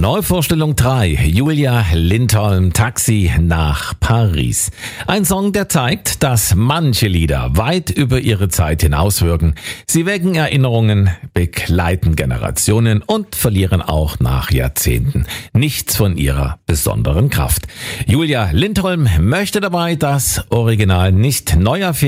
Neuvorstellung 3, Julia Lindholm, Taxi nach Paris. Ein Song, der zeigt, dass manche Lieder weit über ihre Zeit hinauswirken. Sie wecken Erinnerungen, begleiten Generationen und verlieren auch nach Jahrzehnten nichts von ihrer besonderen Kraft. Julia Lindholm möchte dabei das Original nicht neu erfinden.